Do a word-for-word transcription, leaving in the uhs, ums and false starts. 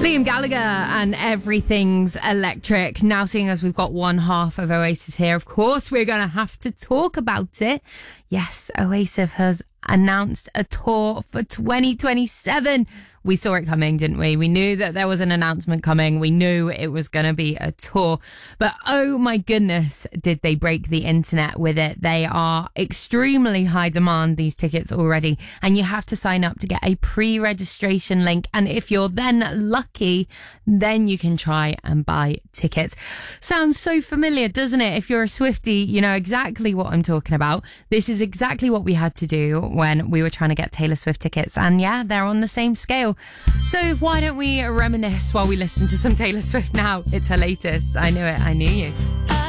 Liam Gallagher and Everything's Electric. Now, seeing as we've got one half of Oasis here, of course, we're going to have to talk about it. Yes, Oasis has announced a tour for twenty twenty-seven. We saw it coming, didn't we? We knew that there was an announcement coming. We knew it was going to be a tour. But oh my goodness, did they break the internet with it. They are extremely high demand, these tickets already. And you have to sign up to get a pre-registration link. And if you're then lucky, then you can try and buy tickets. Sounds so familiar, doesn't it? If you're a Swiftie, you know exactly what I'm talking about. This is exactly what we had to do when we were trying to get Taylor Swift tickets. And yeah, they're on the same scale. So why don't we reminisce while we listen to some Taylor Swift now? It's her latest. I knew it. I knew you.